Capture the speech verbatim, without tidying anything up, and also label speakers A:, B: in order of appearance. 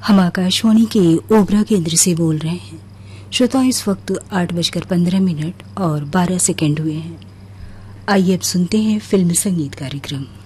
A: हम आकाशवाणी के ओबरा केंद्र से बोल रहे हैं। श्रोताओं, इस वक्त आठ बजकर पंद्रह मिनट और बारह सेकंड हुए हैं। आइए अब सुनते हैं फिल्म संगीत कार्यक्रम।